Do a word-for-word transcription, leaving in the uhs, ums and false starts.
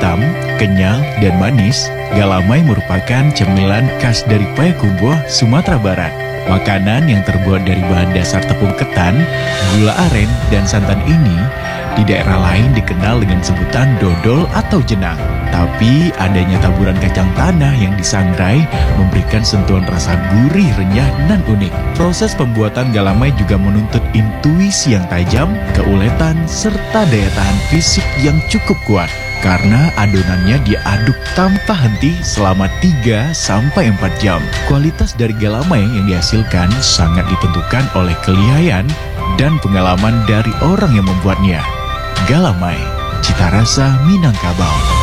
asam, kenyal, dan manis, galamai merupakan cemilan khas dari Payakumbuh, Sumatera Barat. Makanan yang terbuat dari bahan dasar tepung ketan, gula aren, dan santan ini di daerah lain dikenal dengan sebutan dodol atau jenang. Tapi adanya taburan kacang tanah yang disangrai memberikan sentuhan rasa gurih, renyah, dan unik. Proses pembuatan galamai juga menuntut intuisi yang tajam, keuletan, serta daya tahan fisik yang cukup kuat. Karena adonannya diaduk tanpa henti selama tiga sampai empat jam. Kualitas dari galamai yang dihasilkan sangat ditentukan oleh kelihayan dan pengalaman dari orang yang membuatnya. Galamai, cita rasa Minangkabau.